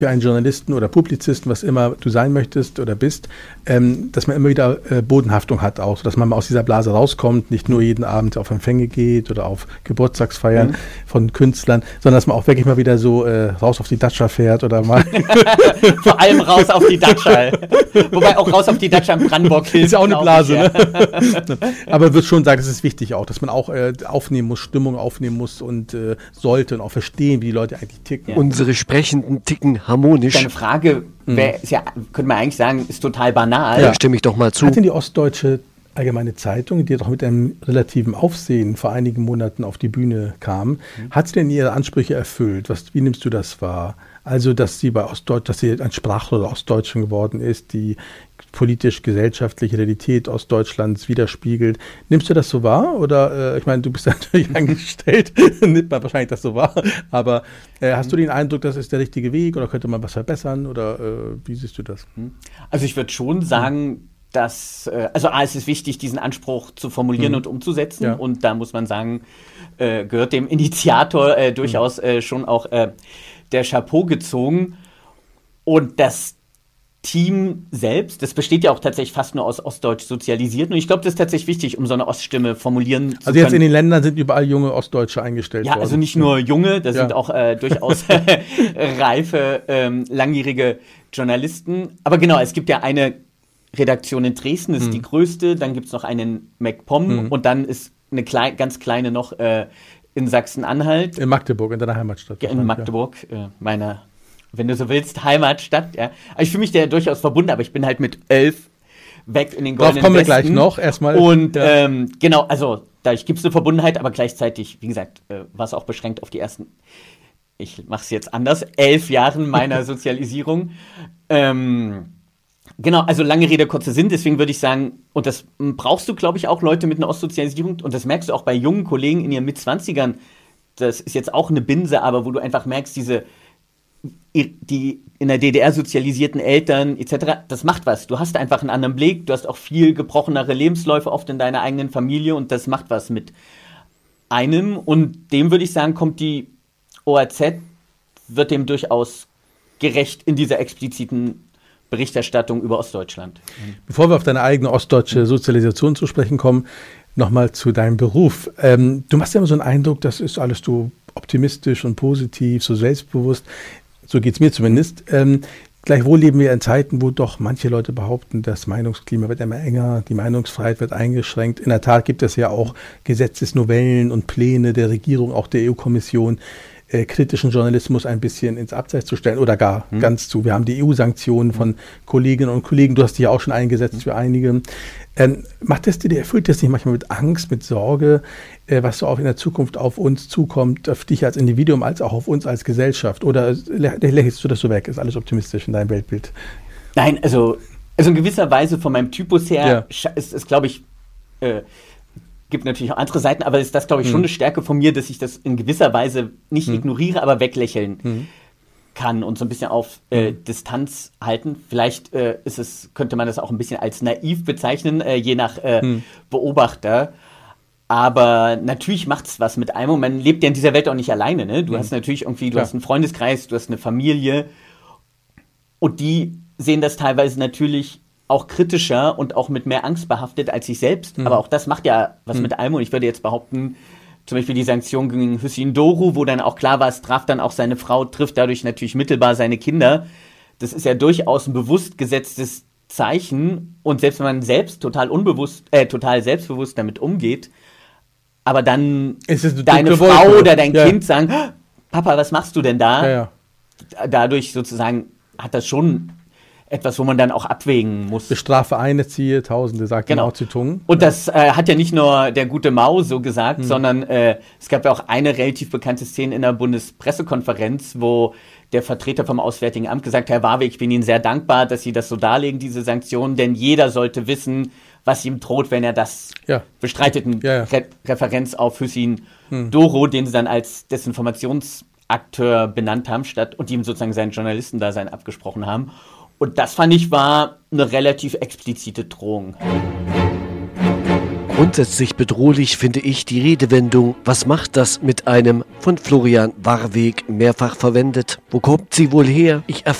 für einen Journalisten oder Publizisten, was immer du sein möchtest oder bist, dass man immer wieder Bodenhaftung hat auch, dass man mal aus dieser Blase rauskommt, nicht nur jeden Abend auf Empfänge geht oder auf Geburtstagsfeiern von Künstlern, sondern dass man auch wirklich mal wieder so raus auf die Datscha fährt oder mal. Vor allem raus auf die Datscha. Wobei auch raus auf die Datscha in Brandenburg hilft. Ist ja auch eine Blase, ne? Aber ich würde schon sagen, es ist wichtig auch, dass man auch aufnehmen muss, Stimmung aufnehmen muss und sollte und auch verstehen, wie die Leute eigentlich ticken. Ja. Unsere Sprechenden ticken harmonisch. Deine Frage könnte man eigentlich sagen, ist total banal. Ja, stimme ich doch mal zu. Hat denn die Ostdeutsche Allgemeine Zeitung, die doch mit einem relativen Aufsehen vor einigen Monaten auf die Bühne kam, hat sie denn ihre Ansprüche erfüllt? Wie nimmst du das wahr? Also, dass sie ein Sprachrohr der Ostdeutschen geworden ist, die politisch-gesellschaftliche Realität Ostdeutschlands widerspiegelt. Nimmst du das so wahr? Oder, ich meine, du bist natürlich angestellt, nimmt man wahrscheinlich das so wahr, aber hast du den Eindruck, das ist der richtige Weg oder könnte man was verbessern? Oder wie siehst du das? Also ich würde schon sagen, dass, es ist wichtig, diesen Anspruch zu formulieren und umzusetzen. Ja. Und da muss man sagen, gehört dem Initiator durchaus schon auch der Chapeau gezogen. Und das Team selbst, das besteht ja auch tatsächlich fast nur aus Ostdeutsch Sozialisierten. Und ich glaube, das ist tatsächlich wichtig, um so eine Oststimme formulieren zu können. Also jetzt in den Ländern sind überall junge Ostdeutsche eingestellt worden. Ja, also nicht nur junge, das sind auch durchaus reife, langjährige Journalisten. Aber genau, es gibt ja eine Redaktion in Dresden, das ist die größte. Dann gibt es noch einen in MacPom und dann ist eine ganz kleine noch in Sachsen-Anhalt. In Magdeburg, in deiner Heimatstadt. In Magdeburg, meiner, wenn du so willst, Heimatstadt. Ja. Also ich fühle mich da durchaus verbunden, aber ich bin halt mit 11 weg in den goldenen Darauf kommen wir Westen. gleich noch, erstmal. Und genau, also dadurch gibt es eine Verbundenheit, aber gleichzeitig, wie gesagt, war es auch beschränkt auf die ersten, ich mache es jetzt anders, 11 Jahren meiner Sozialisierung. Genau, also lange Rede, kurzer Sinn, deswegen würde ich sagen, und das brauchst du, glaube ich, auch Leute mit einer Ostsozialisierung, und das merkst du auch bei jungen Kollegen in ihren Mitzwanzigern, das ist jetzt auch eine Binse, aber wo du einfach merkst, die in der DDR sozialisierten Eltern etc., das macht was. Du hast einfach einen anderen Blick, du hast auch viel gebrochenere Lebensläufe oft in deiner eigenen Familie und das macht was mit einem, und dem würde ich sagen, kommt die ORZ, wird dem durchaus gerecht in dieser expliziten Berichterstattung über Ostdeutschland. Bevor wir auf deine eigene ostdeutsche Sozialisation zu sprechen kommen, nochmal zu deinem Beruf. Du machst ja immer so einen Eindruck, das ist alles so optimistisch und positiv, so selbstbewusst. So geht es mir zumindest. Gleichwohl leben wir in Zeiten, wo doch manche Leute behaupten, das Meinungsklima wird immer enger, die Meinungsfreiheit wird eingeschränkt. In der Tat gibt es ja auch Gesetzesnovellen und Pläne der Regierung, auch der EU-Kommission, kritischen Journalismus ein bisschen ins Abseits zu stellen oder gar ganz zu. Wir haben die EU-Sanktionen von Kolleginnen und Kollegen, du hast dich ja auch schon eingesetzt für einige. Erfüllt das nicht manchmal mit Angst, mit Sorge, was so auch in der Zukunft auf uns zukommt, auf dich als Individuum, als auch auf uns als Gesellschaft? Oder lächelst du das so weg? Ist alles optimistisch in deinem Weltbild? Nein, also in gewisser Weise von meinem Typus her ist glaube ich, gibt natürlich auch andere Seiten, aber ist das, glaube ich, schon eine Stärke von mir, dass ich das in gewisser Weise nicht ignoriere, aber weglächeln kann und so ein bisschen auf Distanz halten. Vielleicht könnte man das auch ein bisschen als naiv bezeichnen, je nach Beobachter. Aber natürlich macht es was mit einem und man lebt ja in dieser Welt auch nicht alleine. Ne? Du hast natürlich irgendwie, du hast einen Freundeskreis, du hast eine Familie und die sehen das teilweise natürlich auch kritischer und auch mit mehr Angst behaftet als ich selbst. Aber auch das macht ja was mit einem. Und ich würde jetzt behaupten, zum Beispiel die Sanktion gegen Hüseyin Doğru, wo dann auch klar war, es traf dann auch seine Frau, trifft dadurch natürlich mittelbar seine Kinder. Das ist ja durchaus ein bewusst gesetztes Zeichen. Und selbst wenn man selbst total selbstbewusst damit umgeht, aber dann deine Frau oder dein Kind sagen, Papa, was machst du denn da? Ja. Dadurch sozusagen hat das schon etwas, wo man dann auch abwägen muss. Bestrafe eine, ziehe Tausende, sagt Mao Zedong. Und das hat ja nicht nur der gute Mao so gesagt, sondern es gab ja auch eine relativ bekannte Szene in der Bundespressekonferenz, wo der Vertreter vom Auswärtigen Amt gesagt hat, Herr Warwick, ich bin Ihnen sehr dankbar, dass Sie das so darlegen, diese Sanktionen, denn jeder sollte wissen, was ihm droht, wenn er das bestreitet. Referenz auf Hüseyin Doğru, den sie dann als Desinformationsakteur benannt haben, und ihm sozusagen sein Journalistendasein abgesprochen haben. Und das, fand ich, war eine relativ explizite Drohung. Grundsätzlich bedrohlich finde ich die Redewendung "Was macht das mit einem?" von Florian Warweg mehrfach verwendet. Wo kommt sie wohl her? Ich